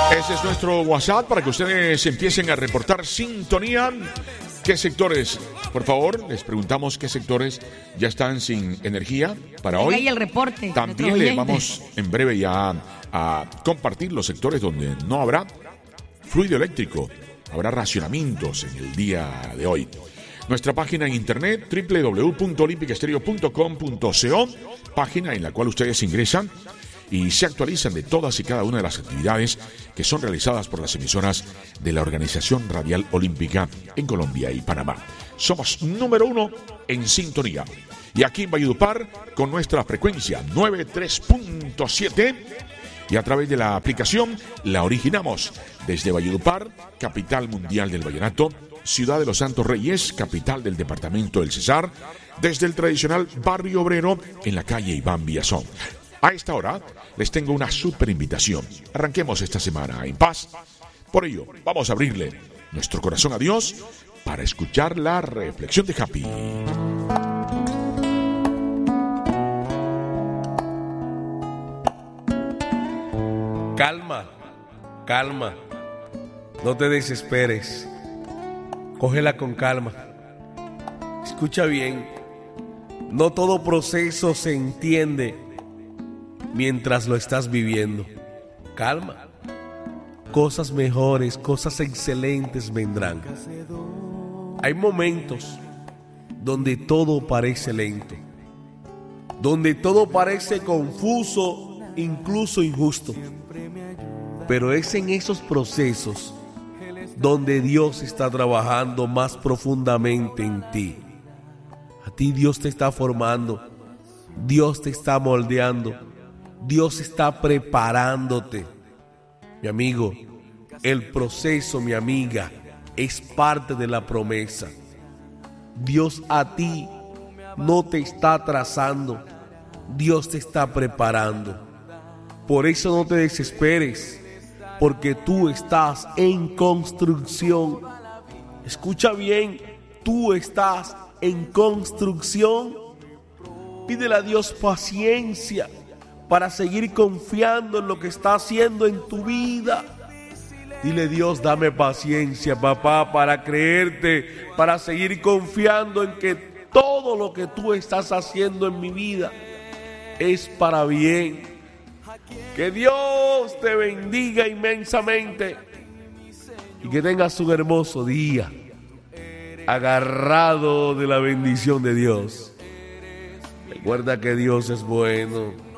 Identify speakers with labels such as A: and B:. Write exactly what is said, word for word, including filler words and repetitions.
A: Ese es nuestro WhatsApp para que ustedes empiecen a reportar sintonía. ¿Qué sectores? Por favor, les preguntamos qué sectores ya están sin energía para hoy.
B: Ahí el reporte.
A: También le vamos en breve ya a compartir los sectores donde no habrá fluido eléctrico. Habrá racionamientos en el día de hoy. Nuestra página en internet doble u doble u doble u punto olímpica estéreo punto com punto co, página en la cual ustedes ingresan y se actualizan de todas y cada una de las actividades que son realizadas por las emisoras de la Organización Radial Olímpica en Colombia y Panamá. Somos número uno en sintonía. Y aquí en Valledupar con nuestra frecuencia noventa y tres punto siete y a través de la aplicación la originamos desde Valledupar, capital mundial del vallenato, ciudad de los Santos Reyes, capital del departamento del Cesar, desde el tradicional barrio obrero en la calle Iván Villazón. A esta hora les tengo una súper invitación. Arranquemos esta semana en paz. Por ello, vamos a abrirle nuestro corazón a Dios para escuchar la reflexión de Happy.
C: Calma, calma. No te desesperes. Cógela con calma. Escucha bien. No todo proceso se entiende mientras lo estás viviendo. Calma. Cosas mejores, cosas excelentes vendrán. Hay momentos donde todo parece lento, donde todo parece confuso, incluso injusto. Pero es en esos procesos donde Dios está trabajando más profundamente en ti. A ti Dios te está formando, Dios te está moldeando, Dios está preparándote. Mi amigo, el proceso, mi amiga, es parte de la promesa. Dios a ti no te está atrasando, Dios te está preparando. Por eso no te desesperes, porque tú estás en construcción. Escucha bien, tú estás en construcción. Pídele a Dios paciencia para seguir confiando en lo que está haciendo en tu vida. Dile: Dios, dame paciencia, papá, para creerte, para seguir confiando en que todo lo que tú estás haciendo en mi vida es para bien. Que Dios te bendiga inmensamente y que tengas un hermoso día, agarrado de la bendición de Dios. Recuerda que Dios es bueno.